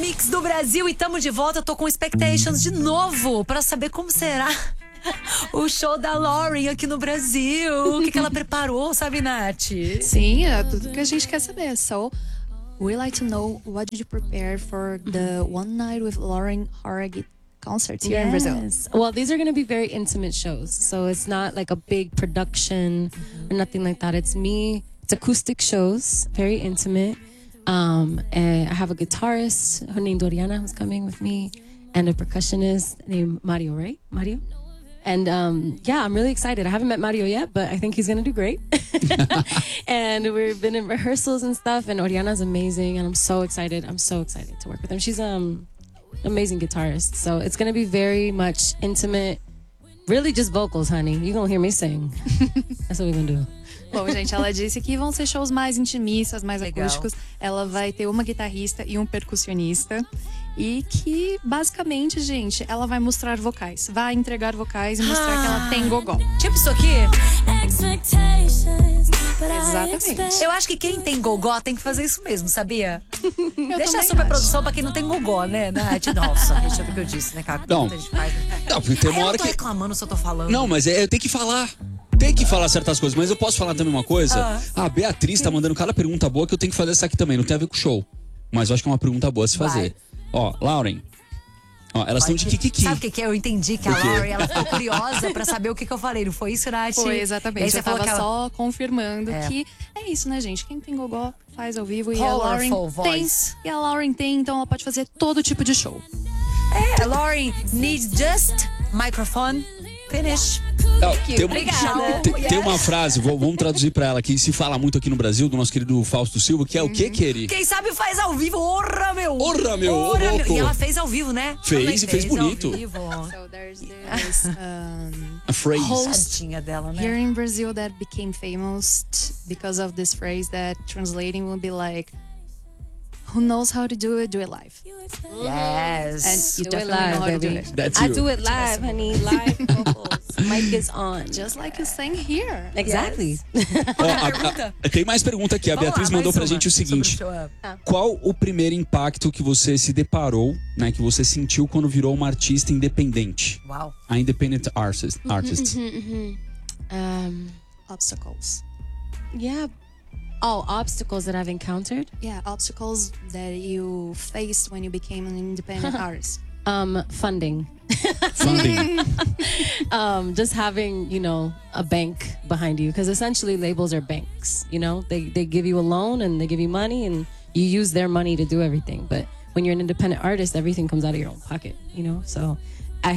Mix do Brasil e tamo de volta. Eu tô com expectations de novo pra saber como será o show da Lauren aqui no Brasil. O que ela preparou, sabe, Nath? Sim, é tudo que a gente quer saber. So, we like to know what did you prepare for the One Night with Lauren Harrogate concerts here in Brazil? Well, these are going to be very intimate shows. So it's not like a big production or nothing like that. It's me. It's acoustic shows, very intimate. And I have a guitarist, her name Doriana, who's coming with me, and a percussionist named Mario, right? Mario? And yeah, I'm really excited. I haven't met Mario yet, but I think he's going to do great. And we've been in rehearsals and stuff, and Oriana's amazing, and I'm so excited. I'm so excited to work with him. She's amazing guitarist. So it's going to be very much intimate, really just vocals, honey. You're going to hear me sing. That's what we're going to do. Bom, gente, ela disse que vão ser shows mais intimistas, mais acústicos. Ela vai ter uma guitarrista e um percussionista. E que, basicamente, gente, ela vai mostrar vocais. Vai entregar vocais e mostrar que ela tem gogó. Tipo isso aqui? Exatamente. Eu acho que quem tem gogó tem que fazer isso mesmo, sabia? Deixa a superprodução pra quem não tem gogó, né, Nath? Nossa, deixa o que eu disse, né, cara? Não. Não, porque tem uma hora eu tô que... reclamando se eu tô falando. Não, mas eu tenho que falar. Tem que falar certas coisas, mas eu posso falar também uma coisa? A Beatriz tá mandando cada pergunta boa que eu tenho que fazer essa aqui também. Não tem a ver com o show, mas eu acho que é uma pergunta boa a se fazer. Ó, Lauren. Ó, elas estão de kikiki. Sabe o que é? Eu entendi que a Lauren, ela ficou curiosa pra saber o que eu falei. Não foi isso, Nath? Foi, exatamente. Você Eu tava falou que só confirmando que é isso, né, gente? Quem tem gogó faz ao vivo e a Lauren voice. tem. E a Lauren tem, então ela pode fazer todo tipo de show. A Lauren needs just microphone. Finish. Tem uma frase, vamos traduzir pra ela, que se fala muito aqui no Brasil, do nosso querido Fausto Silva, que é o que, querido? Quem sabe faz ao vivo, orra, meu! Orra, meu! Orra, meu. E ela fez ao vivo, né? Fez e fez bonito. So there's this A phrase. host dela, né? here in Brazil that became famous because of this phrase that translating would be like, who knows how to do it live. Yes. And you Do it definitely know how live, to do baby. it. That's I you. do it live, honey. Live vocals. Mic is on. Just like you sang here. Exactly. Ó, tem mais pergunta aqui. A Beatriz mandou pra gente o seguinte: qual o primeiro impacto que você se deparou, né, que você sentiu quando virou uma artista independente? Uau. A independent artist. Obstacles. Yeah. Oh, obstacles that I've encountered? Yeah, obstacles that you faced when you became an independent artist. Funding. Funding. Just having, you know, a bank behind you. Because essentially labels are banks, you know? They give you a loan and they give you money and you use their money to do everything. But when you're an independent artist, everything comes out of your own pocket, you know? So I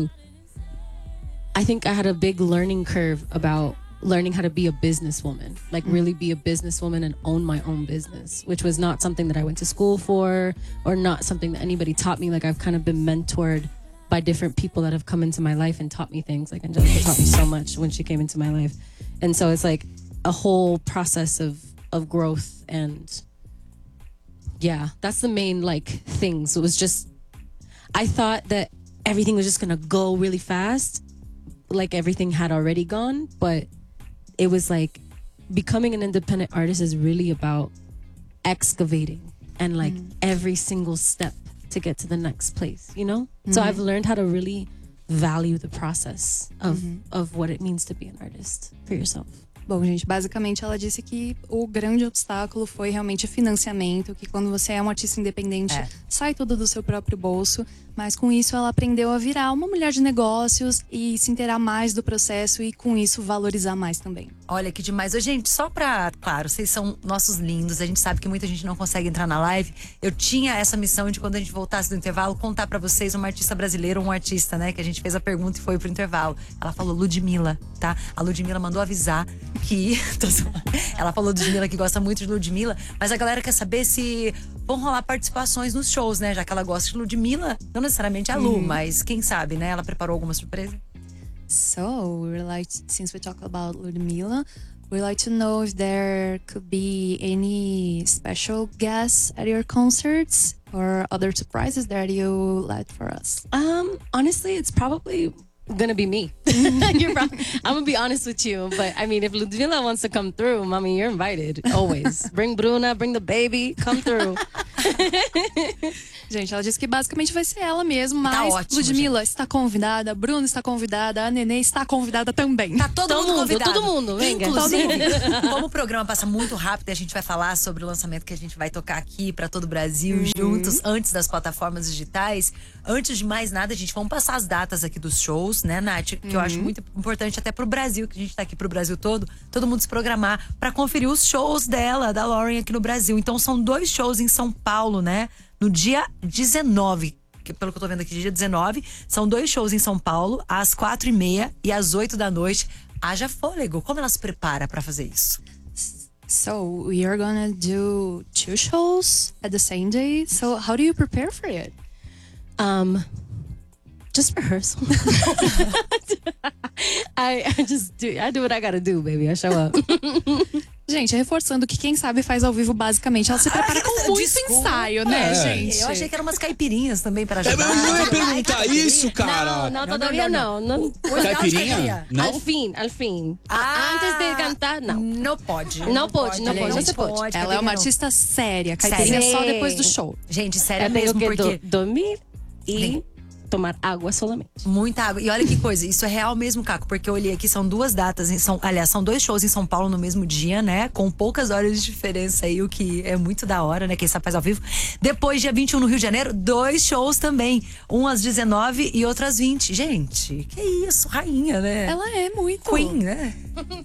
think I had a big learning curve about learning how to be a businesswoman, like really be a businesswoman and own my own business, which was not something that I went to school for or not something that anybody taught me. Like I've kind of been mentored by different people that have come into my life and taught me things. Like Angelica taught me so much when she came into my life. And so it's like a whole process of growth. And yeah, that's the main like thing. So it was just, I thought that everything was just gonna go really fast. Like everything had already gone, but it was like becoming an independent artist is really about excavating and like every single step to get to the next place, you know? So I've learned how to really value the process of what it means to be an artist for yourself. Bom, gente, basicamente ela disse que o grande obstáculo foi realmente financiamento, que quando você é um artista independente, sai tudo do seu próprio bolso, mas com isso ela aprendeu a virar uma mulher de negócios e se inteirar mais do processo e com isso valorizar mais também. Olha que demais. Ô, gente, só pra... Claro, vocês são nossos lindos. A gente sabe que muita gente não consegue entrar na live. Eu tinha essa missão de, quando a gente voltasse do intervalo, contar pra vocês uma artista brasileira ou um artista, né? Que a gente fez a pergunta e foi pro intervalo. Ela falou Ludmilla, tá? A Ludmilla mandou avisar que... Ela falou Ludmilla, que gosta muito de Ludmilla. Mas a galera quer saber se vão rolar participações nos shows, né? Já que ela gosta de Ludmilla. Não necessariamente a Lu, mas quem sabe, né? Ela preparou alguma surpresa? So, we would like, since we talk about Ludmilla, we'd like to know if there could be any special guests at your concerts or other surprises that you led for us. Honestly, it's probably gonna be me. I'm gonna be honest with you, but I mean, if Ludmilla wants to come through, mommy, you're invited always. Bring Bruna, bring the baby, come through. Gente, ela disse que basicamente vai ser ela mesmo, mas ótimo, Ludmilla está convidada, Bruna está convidada, a Nenê está convidada também. Tá todo mundo convidado. Todo mundo, venga. Inclusive, como o programa passa muito rápido, a gente vai falar sobre o lançamento que a gente vai tocar aqui pra todo o Brasil juntos, antes das plataformas digitais. Antes de mais nada, a gente vamos passar as datas aqui dos shows, né, Nath? Que eu acho muito importante até pro Brasil, que a gente tá aqui pro Brasil todo mundo se programar pra conferir os shows dela, da Lauren, aqui no Brasil. Então são 2 shows em São Paulo, né? No dia 19, que pelo que eu tô vendo aqui, dia 19, são 2 shows em São Paulo, às 4h30 e às 8 da noite. Haja fôlego. Como ela se prepara pra fazer isso? So, we are gonna do 2 shows at the same day. So, how do you prepare for it? Just rehearsal. I do what I gotta do, baby. I show up. Gente, reforçando que quem sabe faz ao vivo, basicamente. Ela se prepara com muito ensaio, né, gente? Eu achei que eram umas caipirinhas também para ajudar. Mas eu ia perguntar isso, cara. No, todavía no. Caipirinha? Não? Al fin. Antes de cantar, não. Não pode. Não pode. Ela é uma artista séria. Caipirinha Séria. só depois do show. Gente, sério Eu tenho mesmo, que porque dormir e tomar água solamente. muita água. E olha que coisa, isso é real mesmo, Caco, porque eu olhei aqui, são 2 datas, são 2 shows em São Paulo no mesmo dia, né? Com poucas horas de diferença aí, o que é muito da hora, né? Quem sabe faz ao vivo. Depois, dia 21 no Rio de Janeiro, 2 shows também. Um às 19 e outro às 20. Gente, que isso, rainha, né? Ela é muito. Queen, né?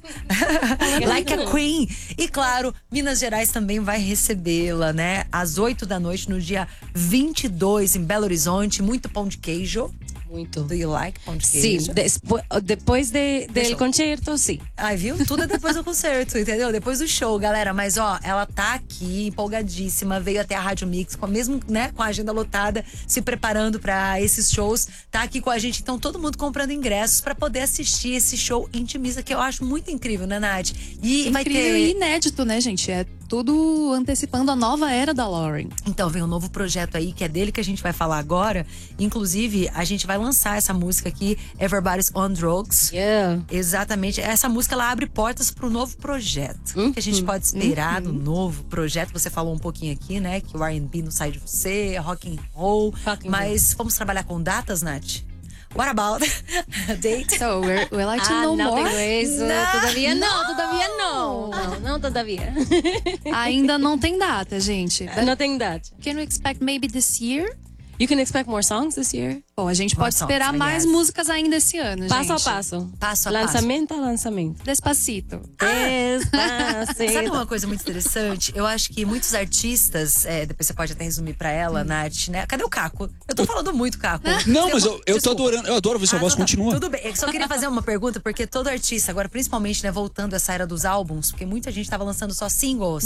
Like a Queen. E claro, Minas Gerais também vai recebê-la, né? Às 8 da noite, no dia 22, em Belo Horizonte. Muito pão de queijo. Muito. Do you like pão de Sim, queijo? depois del concerto, sim. Ai, viu? Tudo é depois do concerto, entendeu? Depois do show, galera. Mas, ó, ela tá aqui, empolgadíssima. Veio até a Rádio Mix, mesmo, né, com a agenda lotada, se preparando pra esses shows. Tá aqui com a gente. Então, todo mundo comprando ingressos pra poder assistir esse show intimista, que eu acho muito incrível, né, Nath? E vai Incrível ter... e inédito, né, gente? É tudo antecipando a nova era da Lauren. Então, vem um novo projeto aí, que é dele que a gente vai falar agora. Inclusive, a gente vai lançar essa música aqui, Everybody's on Drugs. Yeah. Exatamente. Essa música, ela abre portas pro novo projeto. O que a gente pode esperar do novo projeto? Você falou um pouquinho aqui, né? Que o R&B não sai de você, rock and roll. Mas vamos trabalhar com datas, Nath? What about date? So, we like to know não more. tenho isso. Todavía não. Todavía. Ainda não tem data, gente. Não tem data. Can we expect maybe this year? You can expect more songs this year. Bom, a gente pode songs, esperar I mais guess. músicas ainda esse ano, Passo gente. a passo. Passo a Lançamento a lançamento. Despacito. Despacito. Sabe uma coisa muito interessante? Eu acho que muitos artistas, depois você pode até resumir pra ela, Nath, né? Cadê o Caco? Eu tô falando muito, Caco. Não, mas eu tô Desculpa. adorando. Eu adoro ver sua voz, Tá, continua. Tudo bem. Eu só queria fazer uma pergunta, porque todo artista, agora principalmente, né, voltando essa era dos álbuns, porque muita gente tava lançando só single.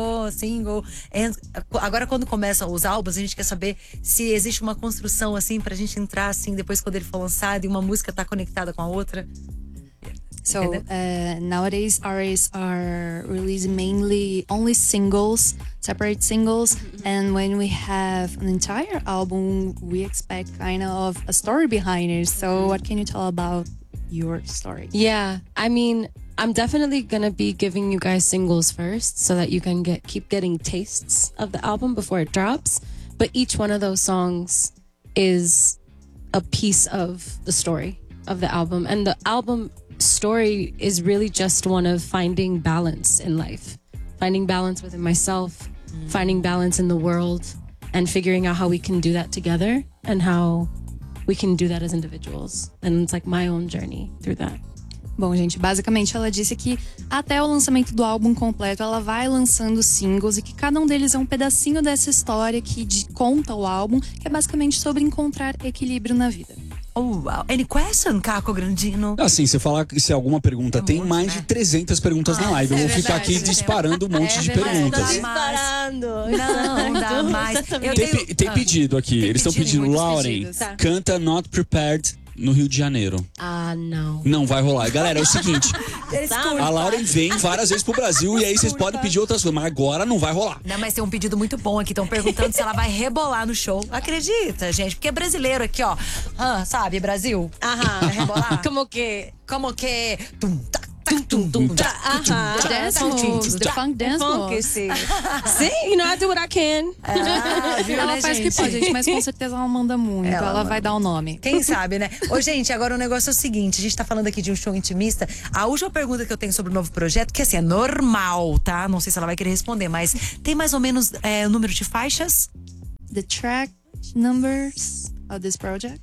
Agora, quando começam os álbuns, a gente quer saber se existe uma construção, assim, pra gente entrar, assim, depois quando ele for lançado e uma música tá conectada com a outra. So, nowadays artists are releasing mainly only singles, separate singles, and when we have an entire album, we expect kind of a story behind it. So, what can you tell about your story? Yeah, I mean, I'm definitely gonna be giving you guys singles first so that you can keep getting tastes of the album before it drops. But each one of those songs is a piece of the story of the album. And the album story is really just one of finding balance in life, finding balance within myself, finding balance in the world, and figuring out how we can do that together and how we can do that as individuals. And it's like my own journey through that. Bom, gente, basicamente ela disse que até o lançamento do álbum completo ela vai lançando singles e que cada um deles é um pedacinho dessa história que conta o álbum, que é basicamente sobre encontrar equilíbrio na vida. Oh, wow. Any question, Caco Grandino? Assim, você falar que se alguma pergunta, tem muito, mais né? de 300 perguntas na live. Eu vou ficar aqui disparando um monte de perguntas. Disparando. Não dá mais. Eu Tem pedido aqui. Eles estão pedindo, muitos Lauren, pedidos. Tá. canta Not Prepared no Rio de Janeiro. Não. Não vai rolar. Galera, é o seguinte, Desculpa. a Lauren vem várias vezes pro Brasil e aí vocês podem pedir outras coisas, mas agora não vai rolar. Não, mas tem um pedido muito bom aqui. Estão perguntando se ela vai rebolar no show. Acredita, gente? Porque é brasileiro aqui, ó. Sabe, Brasil? Vai rebolar? Como que? Como que... Tum, tá, tum, tum, tá, The dance moves, the funk dance moves. Sim, you know, I do what I can. Viu, Ela né, faz o gente? que pode, gente, mas com certeza ela manda muito. Ela vai dar o nome. Quem sabe, né? Ô, gente, agora o negócio é o seguinte: a gente tá falando aqui de um show intimista. A última pergunta que eu tenho sobre o novo projeto, que assim, é normal, tá? Não sei se ela vai querer responder, mas tem mais ou menos o número de faixas? The track numbers of this project?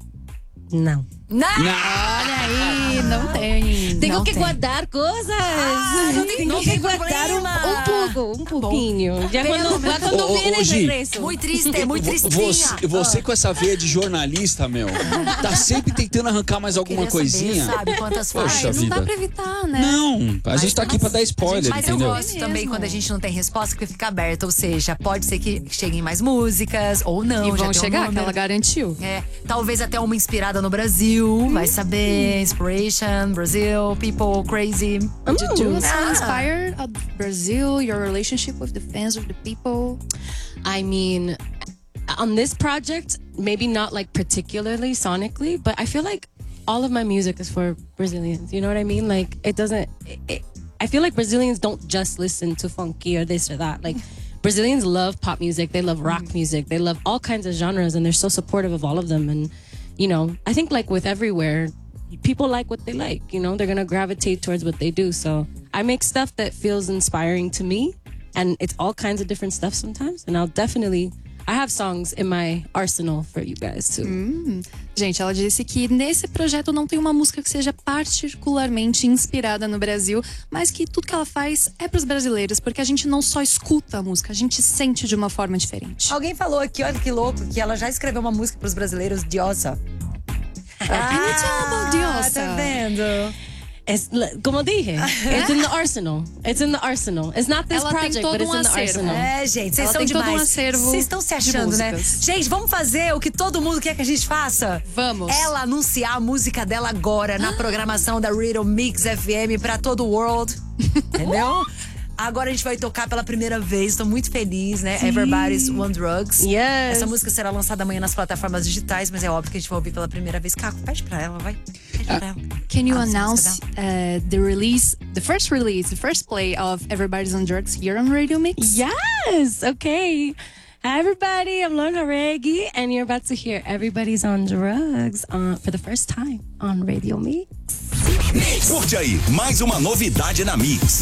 Não. Não! Olha aí, não tem. Tenho Não que tem. guardar coisas. não tem que guardar problema. um pouquinho. Já quando Ô, viene Gi, regresso. Muito triste, muito tristinha. Você com essa veia de jornalista, meu, tá sempre tentando arrancar mais alguma Queria coisinha. saber, sabe, quantas Poxa faixas. Não dá vida. pra evitar, né? Não, a gente tá aqui pra dar spoiler, Mas eu entendeu? gosto também mesmo. quando a gente não tem resposta, que fica aberta. Ou seja, pode ser que cheguem mais músicas ou não. E já vão tem um chegar, que número. ela garantiu. Talvez até uma inspirada no Brasil, vai saber. Inspiration, Brazil, people crazy. Did you so inspired of Brazil, your relationship with the fans, with the people? I mean, on this project, maybe not like particularly sonically, but I feel like all of my music is for Brazilians. You know what I mean? Like, it doesn't. I feel like Brazilians don't just listen to funky or this or that. Like, Brazilians love pop music, they love rock music, they love all kinds of genres, and they're so supportive of all of them. And, you know, I think like with everywhere, people like what they like, you know, they're gonna gravitate towards what they do. So I make stuff that feels inspiring to me, and it's all kinds of different stuff sometimes. And I have songs in my arsenal for you guys too. Gente, ela disse que nesse projeto não tem uma música que seja particularmente inspirada no Brasil, mas que tudo que ela faz é pros brasileiros, porque a gente não só escuta a música, a gente sente de uma forma diferente. Alguém falou aqui, olha que louco, que ela já escreveu uma música pros brasileiros, Diosa. Can you tell about Diosa? Tá vendo? Como dije, it's in the arsenal. It's in the arsenal. It's not this Ela tem project, todo but it's in the acervo. arsenal. Gente, vocês Ela são tem todo demais. um acervo Vocês estão se de achando, né? músicas. Gente, vamos fazer o que todo mundo quer que a gente faça? Vamos. Ela anunciar a música dela agora na programação da Riddle Mix FM pra todo o world. Entendeu? Agora a gente vai tocar pela primeira vez, tô muito feliz, né? Everybody's On Drugs. Yes. Essa música será lançada amanhã nas plataformas digitais, mas é óbvio que a gente vai ouvir pela primeira vez. Caco, pede pra ela, vai. Pede pra ela. Can you Ah, sim, announce the first play of Everybody's on Drugs here on Radio Mix? Yes. Okay. Hi, everybody. I'm Lorna Reggie, and you're about to hear Everybody's on Drugs for the first time on Radio Mix. Curte aí, mais uma novidade na Mix.